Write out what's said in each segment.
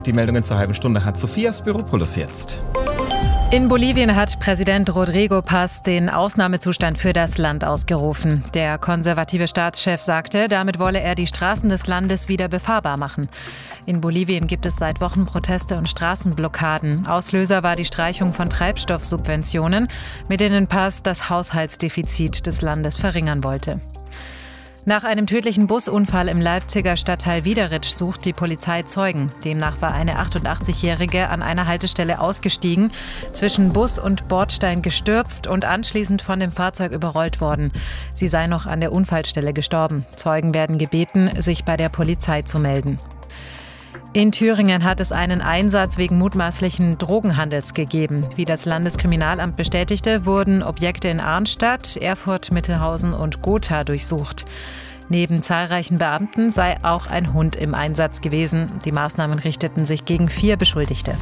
Die Meldungen zur halben Stunde hat Sophia Spiropoulos jetzt. In Bolivien hat Präsident Rodrigo Paz den Ausnahmezustand für das Land ausgerufen. Der konservative Staatschef sagte, damit wolle er die Straßen des Landes wieder befahrbar machen. In Bolivien gibt es seit Wochen Proteste und Straßenblockaden. Auslöser war die Streichung von Treibstoffsubventionen, mit denen Paz das Haushaltsdefizit des Landes verringern wollte. Nach einem tödlichen Busunfall im Leipziger Stadtteil Wiederitsch sucht die Polizei Zeugen. Demnach war eine 88-Jährige an einer Haltestelle ausgestiegen, zwischen Bus und Bordstein gestürzt und anschließend von dem Fahrzeug überrollt worden. Sie sei noch an der Unfallstelle gestorben. Zeugen werden gebeten, sich bei der Polizei zu melden. In Thüringen hat es einen Einsatz wegen mutmaßlichen Drogenhandels gegeben. Wie das Landeskriminalamt bestätigte, wurden Objekte in Arnstadt, Erfurt, Mittelhausen und Gotha durchsucht. Neben zahlreichen Beamten sei auch ein Hund im Einsatz gewesen. Die Maßnahmen richteten sich gegen 4 Beschuldigte.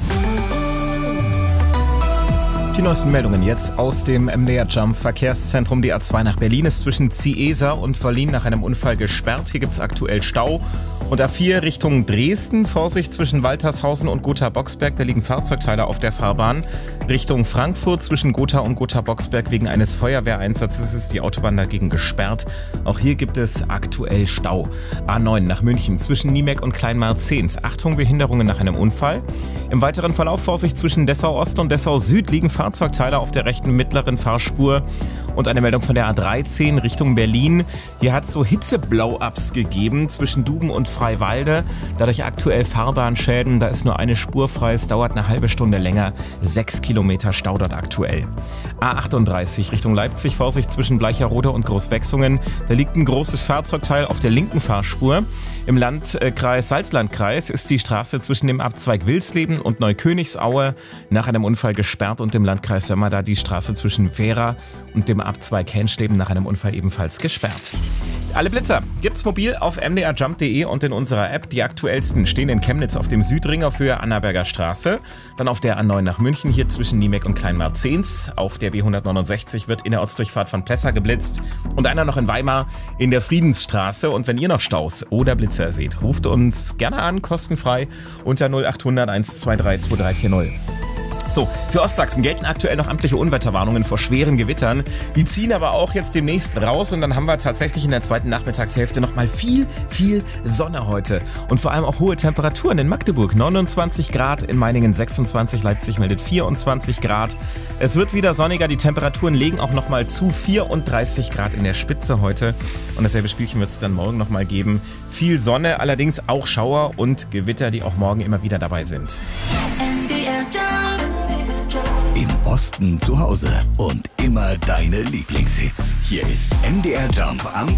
Die neuesten Meldungen jetzt aus dem MDR Jump Verkehrszentrum. Die A2 nach Berlin ist zwischen Ciesa und Verlin nach einem Unfall gesperrt. Hier gibt es aktuell Stau. Und A4 Richtung Dresden, Vorsicht zwischen Waltershausen und Gotha-Boxberg, da liegen Fahrzeugteile auf der Fahrbahn. Richtung Frankfurt zwischen Gotha und Gotha-Boxberg wegen eines Feuerwehreinsatzes ist die Autobahn dagegen gesperrt. Auch hier gibt es aktuell Stau. A9 nach München zwischen Niemek und Kleinmarzens. Achtung, Behinderungen nach einem Unfall. Im weiteren Verlauf Vorsicht zwischen Dessau-Ost und Dessau-Süd liegen Fahrzeugteile auf der rechten mittleren Fahrspur. Und eine Meldung von der A13 Richtung Berlin. Hier hat es so Hitzeblow-Ups gegeben zwischen Duben und Freiwalde. Dadurch aktuell Fahrbahnschäden. Da ist nur eine Spur frei. Es dauert eine halbe Stunde länger. 6 Kilometer Stau dort aktuell. A38 Richtung Leipzig. Vorsicht zwischen Bleicherode und Großwechsungen. Da liegt ein großes Fahrzeugteil auf der linken Fahrspur. Im Landkreis Salzlandkreis ist die Straße zwischen dem Abzweig Wilsleben und Neukönigsauer nach einem Unfall gesperrt und im Landkreis Sömmer da die Straße zwischen Vera und dem Abzweig Henschleben nach einem Unfall ebenfalls gesperrt. Alle Blitzer gibt's mobil auf mdrjump.de und in unserer App. Die aktuellsten stehen in Chemnitz auf dem Südring auf Höhe Annaberger Straße. Dann auf der A9 nach München hier zwischen Niemek und Kleinmarzens. Auf der B169 wird Innerortsdurchfahrt von Plessa geblitzt. Und einer noch in Weimar in der Friedensstraße. Und wenn ihr noch Staus oder Blitzer seht, ruft uns gerne an, kostenfrei unter 0800 123 2340. So, für Ostsachsen gelten aktuell noch amtliche Unwetterwarnungen vor schweren Gewittern. Die ziehen aber auch jetzt demnächst raus und dann haben wir tatsächlich in der zweiten Nachmittagshälfte nochmal viel Sonne heute. Und vor allem auch hohe Temperaturen in Magdeburg. 29 Grad, in Meiningen 26, Leipzig meldet 24 Grad. Es wird wieder sonniger, die Temperaturen legen auch nochmal zu. 34 Grad in der Spitze heute. Und dasselbe Spielchen wird es dann morgen nochmal geben. Viel Sonne, allerdings auch Schauer und Gewitter, die auch morgen immer wieder dabei sind. Im Osten zu Hause und immer deine Lieblingshits. Hier ist MDR Jump am